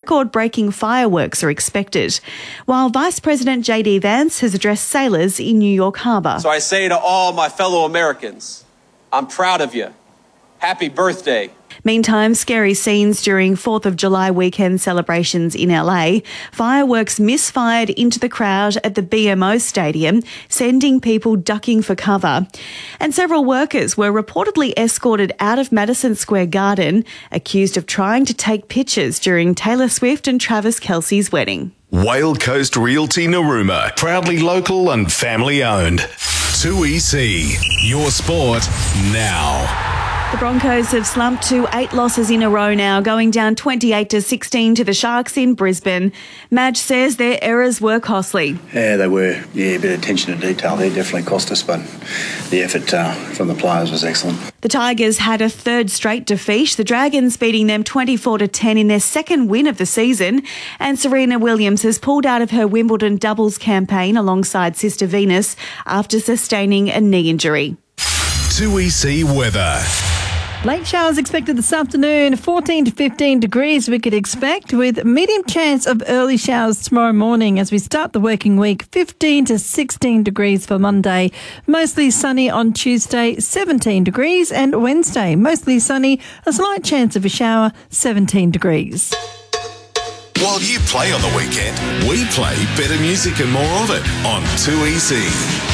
record-breaking fireworks are expected, while Vice President JD Vance has addressed sailors in New York Harbour. So I say to all my fellow Americans, I'm proud of you. Happy birthday. Meantime, scary scenes during 4th of July weekend celebrations in LA. Fireworks misfired into the crowd at the BMO Stadium, sending people ducking for cover. And several workers were reportedly escorted out of Madison Square Garden, accused of trying to take pictures during Taylor Swift and Travis Kelce's wedding. Whale Coast Realty Narooma, proudly local and family owned. 2EC, your sport now. The Broncos have slumped to 8 losses in a row now, going down 28-16 to the Sharks in Brisbane. Madge says their errors were costly. Yeah, they were. Yeah, a bit of attention to detail there definitely cost us, but the effort from the players was excellent. The Tigers had a third straight defeat, the Dragons beating them 24-10 in their second win of the season. And Serena Williams has pulled out of her Wimbledon doubles campaign alongside sister Venus after sustaining a knee injury. 2EC weather. Late showers expected this afternoon, 14 to 15 degrees we could expect, with medium chance of early showers tomorrow morning as we start the working week, 15 to 16 degrees for Monday, mostly sunny on Tuesday, 17 degrees, and Wednesday, mostly sunny, a slight chance of a shower, 17 degrees. While you play on the weekend, we play better music and more of it on 2EC.